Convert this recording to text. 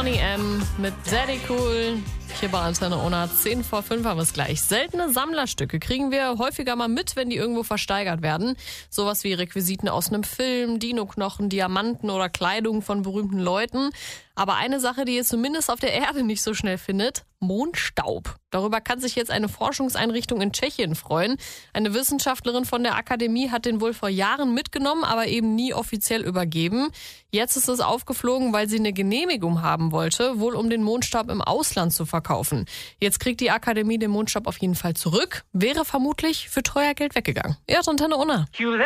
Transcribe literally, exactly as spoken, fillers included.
Bonnie M. mit Daddy Cool. Hier bei Antenne Ona, zehn vor fünf haben wir es gleich. Seltene Sammlerstücke kriegen wir häufiger mal mit, wenn die irgendwo versteigert werden. Sowas wie Requisiten aus einem Film, Dino-Knochen, Diamanten oder Kleidung von berühmten Leuten. Aber eine Sache, die ihr zumindest auf der Erde nicht so schnell findet: Mondstaub. Darüber kann sich jetzt eine Forschungseinrichtung in Tschechien freuen. Eine Wissenschaftlerin von der Akademie hat den wohl vor Jahren mitgenommen, aber eben nie offiziell übergeben. Jetzt ist es aufgeflogen, weil sie eine Genehmigung haben wollte, wohl um den Mondstaub im Ausland zu verkaufen. Jetzt kriegt die Akademie den Mondstaub auf jeden Fall zurück, wäre vermutlich für teuer Geld weggegangen. Ja, Antenne Ona.